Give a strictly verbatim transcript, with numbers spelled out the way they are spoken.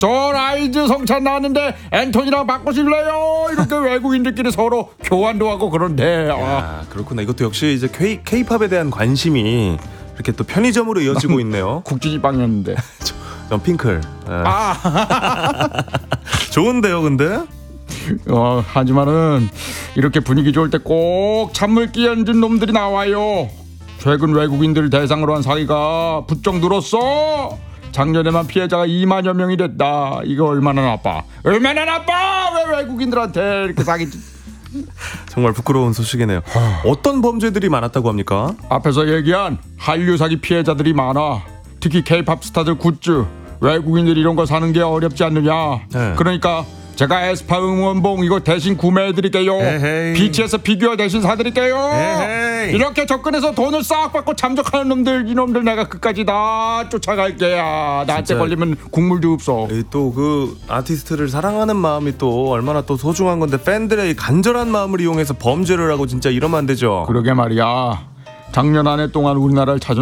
저 라이즈 성찬 나왔는데 앤토니랑 바꾸실래요? 이렇게 외국인들끼리 서로 교환도 하고 그런데. 아, 그렇구나. 이것도 역시 이제 K, K-팝에 대한 관심이 이렇게 또 편의점으로 이어지고 있네요. 국진이빵이었는데. 전 핑클. 아. 좋은데요, 근데? 어, 하지만은 이렇게 분위기 좋을 때 꼭 찬물 끼얹은 놈들이 나와요. 최근 외국인들 대상으로 한 사기가 부쩍 늘었어. 작년에만 피해자가 이만여 명이 됐다. 이거 얼마나 나빠? 얼마나 나빠? 왜 외국인들한테 이렇게 사기지? 정말 부끄러운 소식이네요. 어떤 범죄들이 많았다고 합니까? 앞에서 얘기한 한류 사기 피해자들이 많아. 특히 K-팝 스타들 굿즈, 외국인들이 이런 거 사는 게 어렵지 않느냐. 네. 그러니까 제가 에스파 응원봉 이거 대신 구매해드릴게요. 에헤이. 비치에스 피규어 대신 사드릴게요. 에헤이. 이렇게 접근해서 돈을 싹 받고 잠적하는 놈들, 이놈들 내가 끝까지 다 쫓아갈게. 야, 나한테 진짜. 걸리면 국물도 없어. 또 그 아티스트를 사랑하는 마음이 또 얼마나 또 소중한 건데 팬들의 이 간절한 마음을 이용해서 범죄를 하고 진짜 이러면 안 되죠. 그러게 말이야. 작년 한 해 동안 우리나라를 찾은